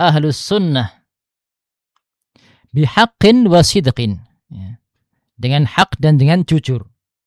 ahlus sunnah bihaqqin wa sidqin, ya, dengan hak dan dengan jujur.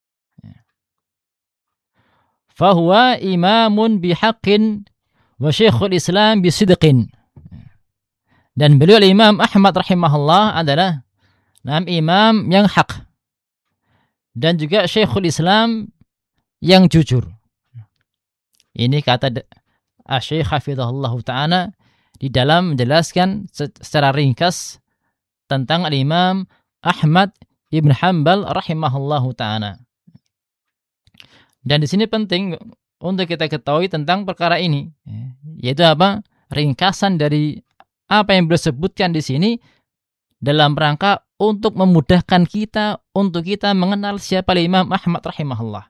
Fahuwa imamun bihaqqin wa syekhul Islam bisidqin. Dan beliau Imam Ahmad rahimahullah adalah imam yang hak dan juga syekhul Islam yang jujur. Ini kata Syekh hafizahullah ta'ala di dalam menjelaskan secara ringkas tentang Imam Ahmad ibn Hanbal rahimahullahu ta'ala. Dan di sini penting untuk kita ketahui tentang perkara ini, yaitu apa? Ringkasan dari apa yang beliau sebutkan di sini dalam rangka untuk memudahkan kita untuk kita mengenal siapa Imam Ahmad rahimahullah.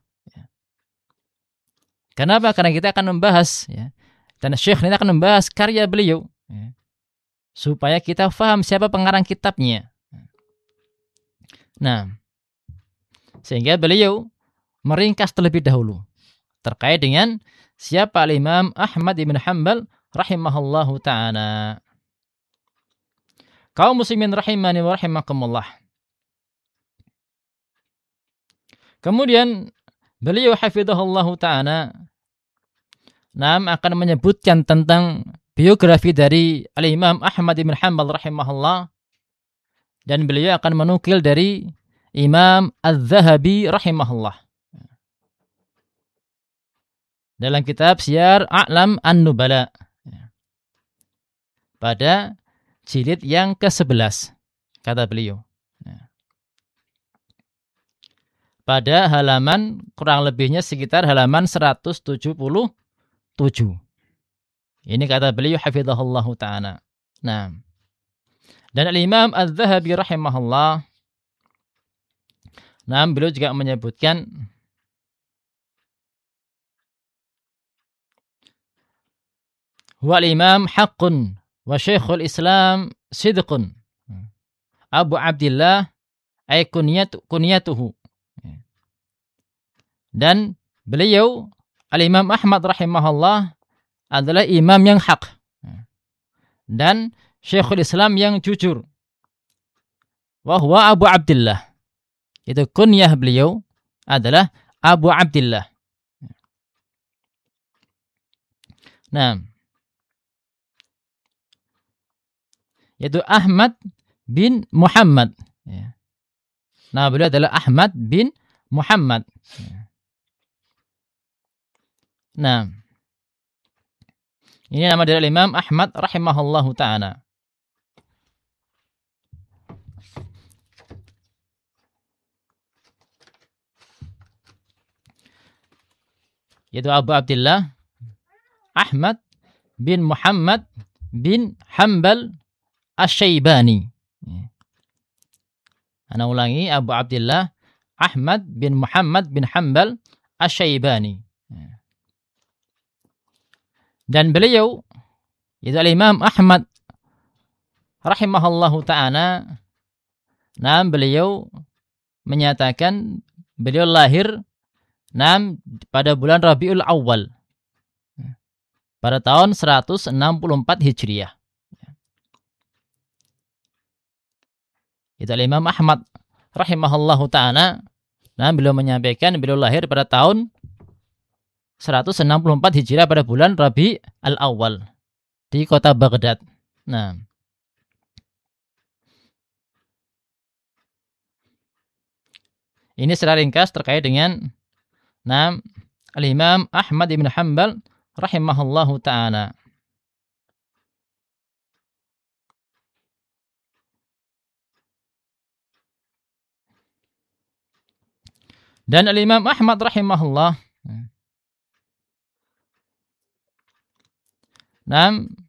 Kenapa? Karena kita akan membahas, ya, dan Syekh ini akan membahas karya beliau, ya, supaya kita faham siapa pengarang kitabnya. Nah, sehingga beliau meringkas terlebih dahulu terkait dengan siapa Imam Ahmad ibn Hanbal rahimahullahu ta'ala. Kaum muslimin rahimani wa rahimakumullah. Kemudian beliau hafizahullahu ta'ala akan menyebutkan tentang biografi dari Al-Imam Ahmad ibn Hanbal rahimahullah, dan beliau akan menukil dari Imam Az-Zahabi rahimahullah dalam kitab Siyar A'lam An-Nubala pada jilid yang ke-11, kata beliau, pada halaman kurang lebihnya sekitar halaman 177. Ini kata beliau hafizahullahu ta'ala. Nah, dan Al-Imam Az-Zahabi rahimahullah, beliau juga menyebutkan wal imam haqqun wa syekhul Islam sidqun Abu Abdillah ay kunyatuhu. Dan beliau Al-Imam Ahmad rahimahullah adalah imam yang hak dan syekhul Islam yang jujur. Wa huwa Abu Abdillah. Itu kunyah beliau adalah Abu Abdillah. Nah, yaitu Ahmad bin Muhammad. Nah, beliau adalah Ahmad bin Muhammad. Nah, ini nama dari Imam Ahmad rahimahullahu ta'ala. Yaitu Abu Abdillah Ahmad bin Muhammad bin Hanbal Asy-Syaibani. Ana ulangi, Abu Abdillah Ahmad bin Muhammad bin Hanbal Asy-Syaibani. Dan beliau, yaitu Imam Ahmad rahimahullahu ta'ala, beliau menyatakan beliau lahir pada bulan Rabiul Awal pada tahun 164 Hijriah. Itu Imam Ahmad rahimahullahu ta'ala, beliau menyampaikan beliau lahir pada tahun 164 Hijriah pada bulan Rabi al-Awwal di kota Baghdad. Nah, ini secara ringkas terkait dengan Al-Imam Ahmad ibn Hanbal rahimahullahu ta'ala. Dan Al-Imam Ahmad rahimahullah